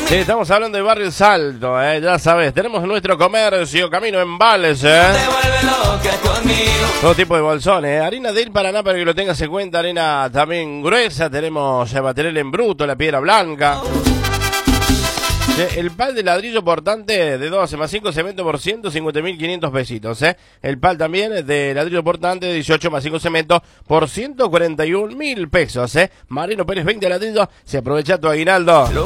Sí, estamos hablando de Barrio Salto, ya sabes, tenemos nuestro comercio, Camino Embales, todo tipo de bolsones, harina del Paraná para que lo tengas en cuenta, harina también gruesa, tenemos material en bruto, la piedra blanca. El pal de ladrillo portante de 12 más 5 cemento por 150.500 pesitos. El pal también de ladrillo portante de 18 más 5 cemento por 141.000 pesos. Marino Pérez 20 ladrillos. Se aprovecha tu aguinaldo.